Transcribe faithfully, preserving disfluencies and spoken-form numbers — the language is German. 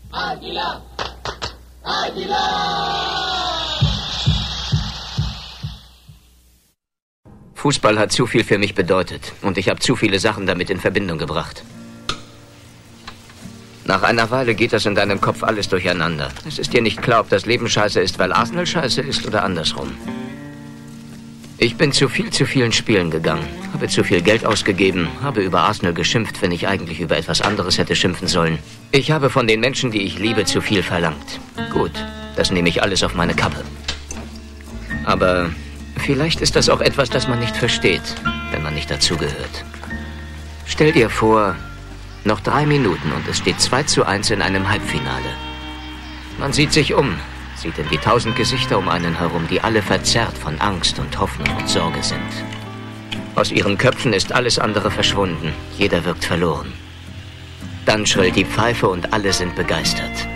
Aguilar! Aguilar! Fußball hat zu viel für mich bedeutet und ich habe zu viele Sachen damit in Verbindung gebracht. Nach einer Weile geht das in deinem Kopf alles durcheinander. Es ist dir nicht klar, ob das Leben scheiße ist, weil Arsenal scheiße ist oder andersrum. Ich bin zu viel zu vielen Spielen gegangen, habe zu viel Geld ausgegeben, habe über Arsenal geschimpft, wenn ich eigentlich über etwas anderes hätte schimpfen sollen. Ich habe von den Menschen, die ich liebe, zu viel verlangt. Gut, das nehme ich alles auf meine Kappe. Aber vielleicht ist das auch etwas, das man nicht versteht, wenn man nicht dazugehört. Stell dir vor, noch drei Minuten und es steht zwei zu eins in einem Halbfinale. Man sieht sich um, sieht in die tausend Gesichter um einen herum, die alle verzerrt von Angst und Hoffnung und Sorge sind. Aus ihren Köpfen ist alles andere verschwunden. Jeder wirkt verloren. Dann schrillt die Pfeife und alle sind begeistert.